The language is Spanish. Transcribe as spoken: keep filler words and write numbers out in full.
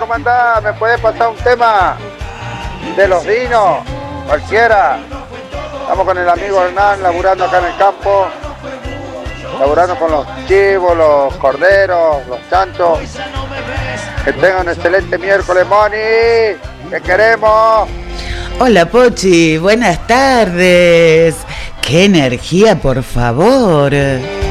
¿cómo andás? ¿Me puedes pasar un tema de los vinos? Cualquiera. Estamos con el amigo Hernán laburando acá en el campo. Laburando con los chivos, los corderos, los chanchos. Que tengan un excelente miércoles, Moni. Te queremos. Hola, Pochi. Buenas tardes. ¡Qué energía, por favor!